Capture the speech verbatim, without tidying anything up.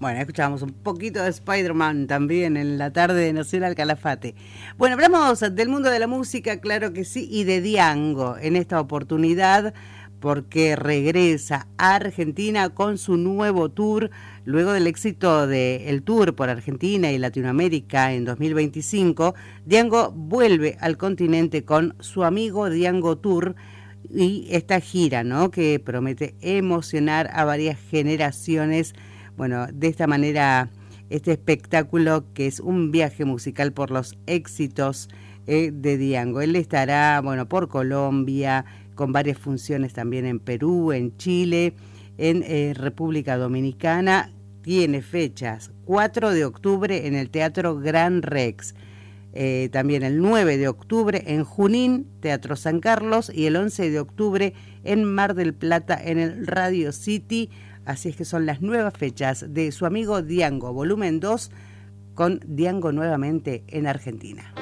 Bueno, escuchamos un poquito de Spider-Man también en la tarde de Nacional Calafate. Bueno, hablamos del mundo de la música, claro que sí, y de Diango en esta oportunidad, porque regresa a Argentina con su nuevo tour, luego del éxito del tour por Argentina y Latinoamérica en dos mil veinticinco. Diango vuelve al continente con su amigo Diango Tour y esta gira, ¿no?, que promete emocionar a varias generaciones. Bueno, de esta manera, este espectáculo que es un viaje musical por los éxitos eh, de Diango. Él estará, bueno, por Colombia, con varias funciones también en Perú, en Chile, en eh, República Dominicana. Tiene fechas, cuatro de octubre en el Teatro Gran Rex, eh, también el nueve de octubre en Junín, Teatro San Carlos, y el once de octubre en Mar del Plata, en el Radio City. Así es que son las nuevas fechas de su amigo Diango, volumen dos, con Diango nuevamente en Argentina.